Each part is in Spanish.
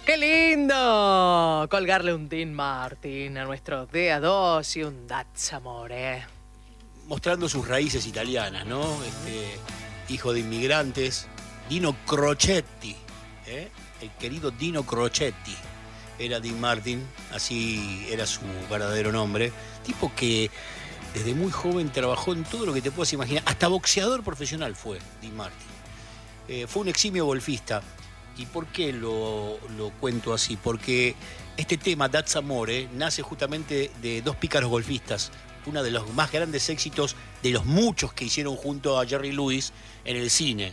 ¡Qué lindo! Colgarle un Dean Martin a nuestro DA2 y un That's Amore. Mostrando sus raíces italianas, ¿no? Hijo de inmigrantes, Dino Crocetti, el querido Dino Crocetti. Era Dean Martin, así era su verdadero nombre. Tipo que desde muy joven trabajó en todo lo que te puedas imaginar. Hasta boxeador profesional fue Dean Martin. Fue un eximio golfista. ¿Y por qué lo cuento así? Porque este tema, That's Amore, nace justamente de dos pícaros golfistas. Uno de los más grandes éxitos de los muchos que hicieron junto a Jerry Lewis en el cine.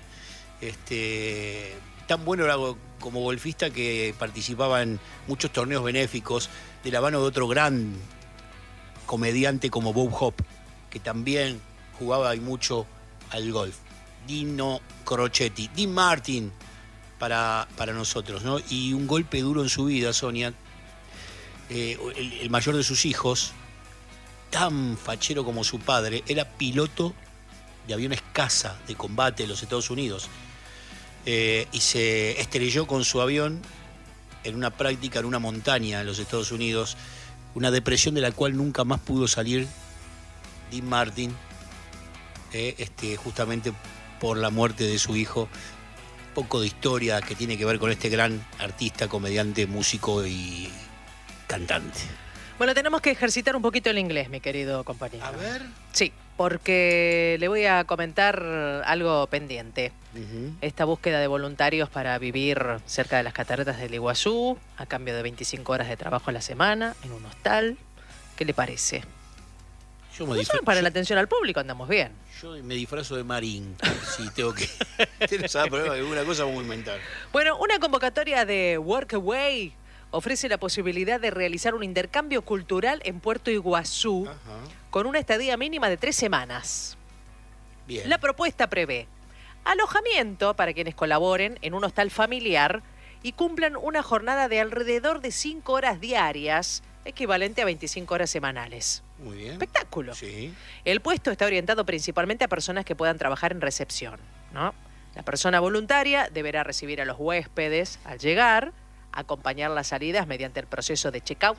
Tan bueno era como golfista que participaba en muchos torneos benéficos de la mano de otro gran comediante como Bob Hope, que también jugaba y mucho al golf. Dino Crocetti, Dean Martin para nosotros, ¿no? Y un golpe duro en su vida, Sonia. El mayor de sus hijos, tan fachero como su padre, era piloto de aviones caza de combate de los Estados Unidos. Y se estrelló con su avión en una práctica en una montaña en los Estados Unidos, una depresión de la cual nunca más pudo salir Dean Martin, justamente por la muerte de su hijo. Poco de historia que tiene que ver con este gran artista, comediante, músico y cantante. Bueno, tenemos que ejercitar un poquito el inglés, mi querido compañero. A ver. Sí, porque le voy a comentar algo pendiente. Esta búsqueda de voluntarios para vivir cerca de las cataratas del Iguazú, a cambio de 25 horas de trabajo a la semana, en un hostal. ¿Qué le parece? Para la atención al público andamos bien. Yo me disfrazo de marín, si tengo que... ¿Tienes problema? Alguna cosa vamos a inventar. Bueno, una convocatoria de Workaway ofrece la posibilidad de realizar un intercambio cultural en Puerto Iguazú con una estadía mínima de 3 semanas. Bien. La propuesta prevé alojamiento para quienes colaboren en un hostal familiar y cumplan una jornada de alrededor de 5 horas diarias, equivalente a 25 horas semanales. Muy bien. Espectáculo. Sí. El puesto está orientado principalmente a personas que puedan trabajar en recepción, ¿no? La persona voluntaria deberá recibir a los huéspedes al llegar, acompañar las salidas mediante el proceso de check-out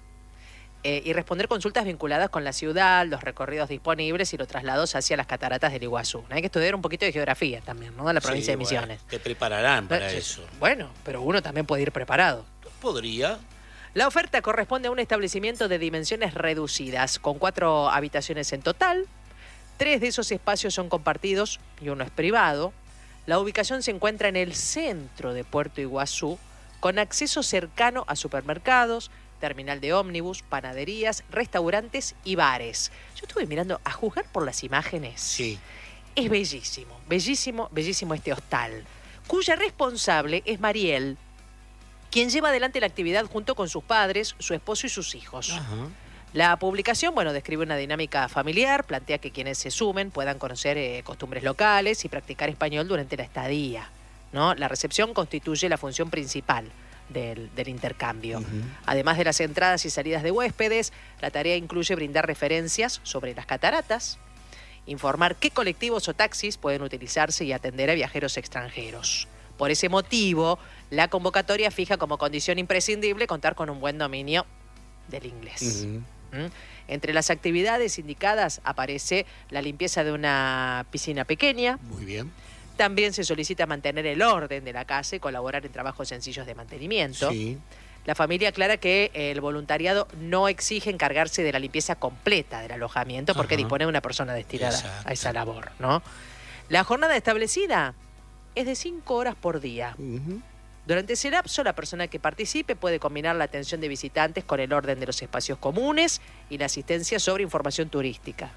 y responder consultas vinculadas con la ciudad, los recorridos disponibles y los traslados hacia las cataratas del Iguazú. Hay que estudiar un poquito de geografía también, ¿no? De la provincia de Misiones. Te prepararán para eso. Bueno, pero uno también puede ir preparado. Podría. La oferta corresponde a un establecimiento de dimensiones reducidas, con 4 habitaciones en total. 3 de esos espacios son compartidos y uno es privado. La ubicación se encuentra en el centro de Puerto Iguazú, con acceso cercano a supermercados, terminal de ómnibus, panaderías, restaurantes y bares. Yo estuve mirando, a juzgar por las imágenes. Sí. Es bellísimo, bellísimo, bellísimo este hostal, cuya responsable es Mariel, quien lleva adelante la actividad junto con sus padres, su esposo y sus hijos. La publicación, describe una dinámica familiar, plantea que quienes se sumen puedan conocer costumbres locales y practicar español durante la estadía, ¿no? La recepción constituye la función principal del intercambio. Además de las entradas y salidas de huéspedes, la tarea incluye brindar referencias sobre las cataratas, informar qué colectivos o taxis pueden utilizarse y atender a viajeros extranjeros. Por ese motivo, la convocatoria fija como condición imprescindible contar con un buen dominio del inglés. Entre las actividades indicadas aparece la limpieza de una piscina pequeña. Muy bien. También se solicita mantener el orden de la casa y colaborar en trabajos sencillos de mantenimiento. Sí. La familia aclara que el voluntariado no exige encargarse de la limpieza completa del alojamiento porque dispone de una persona destinada a esa labor, ¿no? La jornada establecida es de 5 horas por día. Durante ese lapso, la persona que participe puede combinar la atención de visitantes con el orden de los espacios comunes y la asistencia sobre información turística.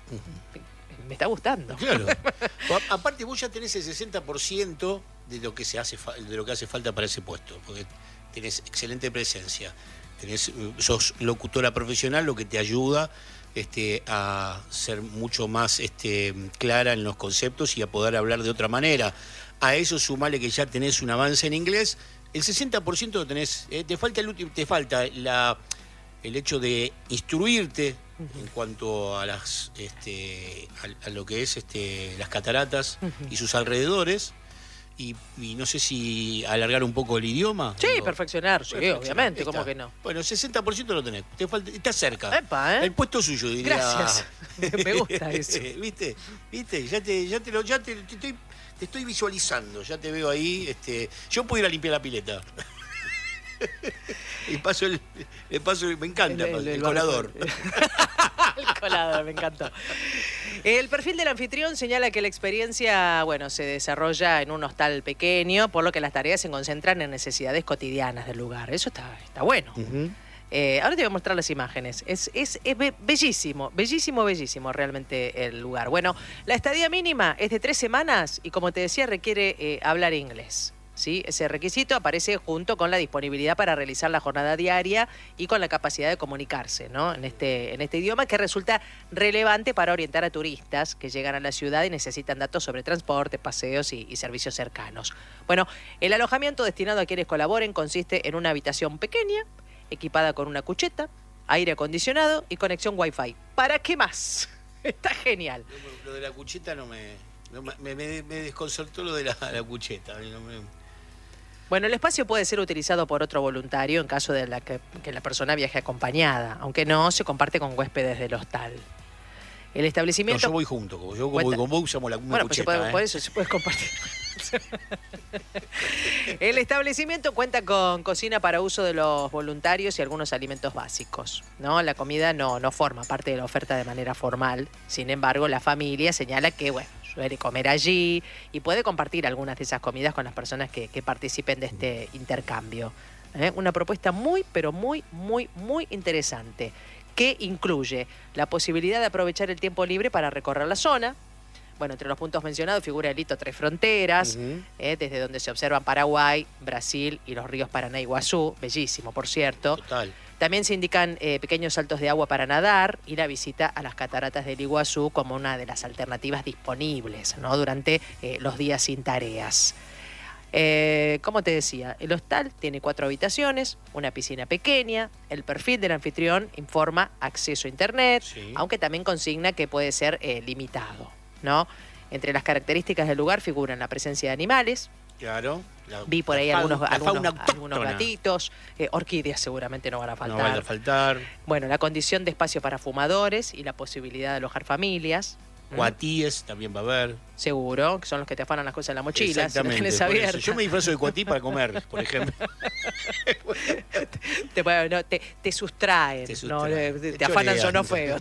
Me está gustando. Claro. Aparte, vos ya tenés el 60% de lo que hace falta para ese puesto, porque tenés excelente presencia, sos locutora profesional, lo que te ayuda a ser mucho más clara en los conceptos y a poder hablar de otra manera. A eso sumale que ya tenés un avance en inglés, el 60% lo tenés. Te falta el hecho de instruirte en cuanto a a lo que es las cataratas y sus alrededores, y no sé si alargar un poco el idioma. Sí, perfeccionar, sí, obviamente, ¿cómo que no? Bueno, 60% lo tenés, está cerca. Epa, El puesto suyo, diría. Gracias, me gusta eso. ¿Viste? Te estoy visualizando, ya te veo ahí. Yo puedo ir a limpiar la pileta. Y me encanta, el colador. El colador, me encantó. El perfil del anfitrión señala que la experiencia, se desarrolla en un hostal pequeño, por lo que las tareas se concentran en necesidades cotidianas del lugar. Eso está bueno. Uh-huh. Ahora te voy a mostrar las imágenes. Es bellísimo, bellísimo, bellísimo realmente el lugar. Bueno, la estadía mínima es de 3 semanas y, como te decía, requiere hablar inglés. ¿Sí? Ese requisito aparece junto con la disponibilidad para realizar la jornada diaria y con la capacidad de comunicarse, ¿no? en este idioma, que resulta relevante para orientar a turistas que llegan a la ciudad y necesitan datos sobre transporte, paseos y servicios cercanos. Bueno, el alojamiento destinado a quienes colaboren consiste en una habitación pequeña, equipada con una cucheta, aire acondicionado y conexión Wi-Fi. ¿Para qué más? Está genial. Lo de la cucheta me desconcertó, lo de la cucheta. Bueno, el espacio puede ser utilizado por otro voluntario en caso de que la persona viaje acompañada, aunque no se comparte con huéspedes del hostal. El establecimiento... No, yo voy junto, voy con vos, usamos la misma cucheta. Por eso se puede compartir. El establecimiento cuenta con cocina para uso de los voluntarios y algunos alimentos básicos, ¿no? La comida no forma parte de la oferta de manera formal. Sin embargo, la familia señala que, suele comer allí y puede compartir algunas de esas comidas con las personas que participen de este intercambio. Una propuesta muy, pero muy, muy, muy interesante, que incluye la posibilidad de aprovechar el tiempo libre para recorrer la zona. Bueno, entre los puntos mencionados figura el hito Tres Fronteras, desde donde se observan Paraguay, Brasil y los ríos Paraná y Iguazú, bellísimo, por cierto. Total. También se indican pequeños saltos de agua para nadar y la visita a las cataratas del Iguazú como una de las alternativas disponibles, ¿no? Durante los días sin tareas. Como te decía, el hostal tiene 4 habitaciones, una piscina pequeña. El perfil del anfitrión informa acceso a internet, sí, aunque también consigna que puede ser limitado, ¿no? Entre las características del lugar figuran la presencia de animales. Claro. Vi por ahí algunos gatitos, orquídeas seguramente no van a faltar. No van a faltar. Bueno, la condición de espacio para fumadores y la posibilidad de alojar familias. Cuatíes también va a haber. Seguro, que son los que te afanan las cosas en la mochila. Exactamente. Si la yo me disfrazo de cuatí para comer, por ejemplo. Te sustraen, ¿no? Te afanan, sonó feo.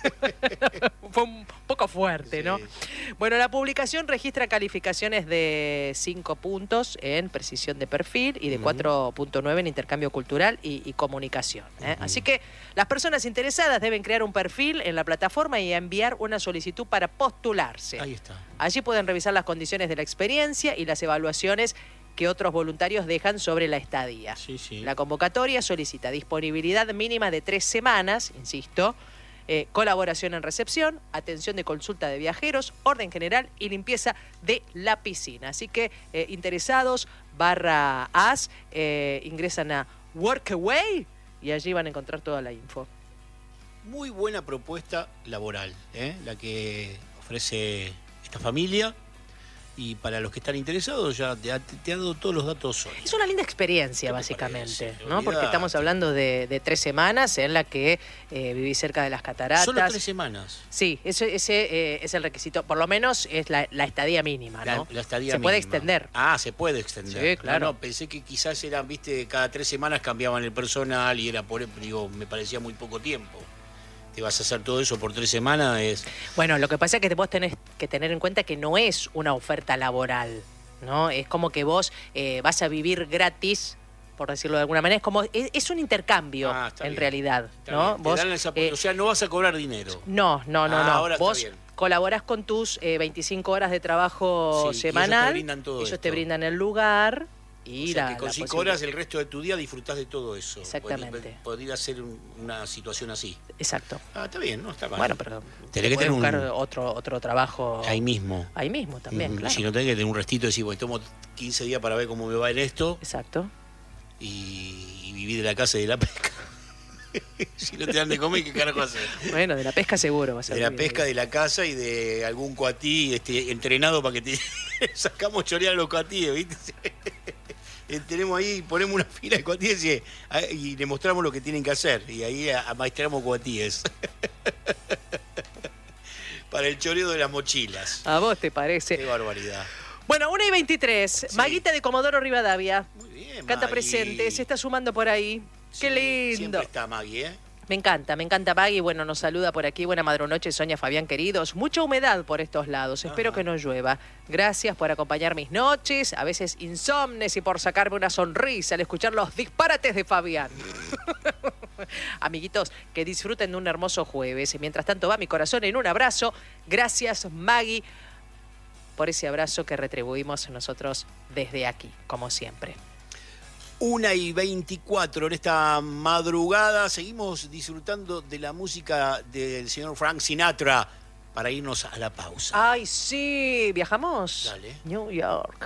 Fue un poco fuerte, sí, ¿no? Bueno, la publicación registra calificaciones de 5 puntos en precisión de perfil y de 4.9 en intercambio cultural y comunicación. Así que las personas interesadas deben crear un perfil en la plataforma y enviar una solicitud para postularse. Ahí está. Allí pueden revisar las condiciones de la experiencia y las evaluaciones que otros voluntarios dejan sobre la estadía. Sí, sí. La convocatoria solicita disponibilidad mínima de 3 semanas, insisto, colaboración en recepción, atención de consulta de viajeros, orden general y limpieza de la piscina. Así que interesados, /as, ingresan a Workaway y allí van a encontrar toda la info. Muy buena propuesta laboral, la que ofrece esta familia. Y para los que están interesados, ya te ha dado todos los datos hoy. Es una linda experiencia, básicamente, ¿no? Porque estamos hablando de 3 semanas en la que vivís cerca de las cataratas. ¿Solo 3 semanas? Sí, ese es el requisito. Por lo menos es la estadía mínima, ¿no? La estadía se mínima. puede extender. Ah, se puede extender. Sí, claro. No, pensé que quizás eran, cada 3 semanas cambiaban el personal y era me parecía muy poco tiempo. Te vas a hacer todo eso por 3 semanas. Bueno, lo que pasa es que vos tenés que tener en cuenta que no es una oferta laboral, ¿no? Es como que vos vas a vivir gratis, por decirlo de alguna manera. Es un intercambio, en realidad, ¿no? Vos, o sea, no vas a cobrar dinero. No. Ahora vos colaborás con tus 25 horas de trabajo semanal. Ellos te brindan el lugar. Y o sea, que con 5 horas el resto de tu día disfrutás de todo eso. Exactamente. Podría ser una situación así. Exacto. Está bien, no está mal. Bueno, pero tenés que tener buscar otro trabajo. Ahí mismo. Ahí mismo también, claro. Si no tenés que tener un restito y decir, tomo 15 días para ver cómo me va en esto. Exacto. Y vivir de la caza y de la pesca. Si no te dan de comer, ¿qué carajo hacer? Bueno, de la pesca seguro vas a de la pesca, de la caza y de algún cuatí entrenado para que te Sacamos chorear a los cuatíes, ¿viste? Tenemos ahí, ponemos una fila de cuatíes y le mostramos lo que tienen que hacer. Y ahí amaestramos cuatíes. Para el choreo de las mochilas. ¿A vos te parece? Qué barbaridad. Bueno, 1:23. Sí. Maguita de Comodoro Rivadavia. Muy bien, Canta Maggie. presente, se está sumando por ahí. Qué Sí, lindo. Siempre está Maggie, ¿eh? Me encanta Maggie. Bueno, nos saluda por aquí. Buena madrunoche, Sonia, Fabián, queridos. Mucha humedad por estos lados. Espero que no llueva. Gracias por acompañar mis noches, a veces insomnes, y por sacarme una sonrisa al escuchar los disparates de Fabián. Amiguitos, que disfruten de un hermoso jueves. Y mientras tanto va mi corazón en un abrazo. Gracias, Maggie, por ese abrazo que retribuimos nosotros desde aquí, como siempre. 1:24 en esta madrugada. Seguimos disfrutando de la música del señor Frank Sinatra para irnos a la pausa. Ay, sí, ¿viajamos? Dale. New York.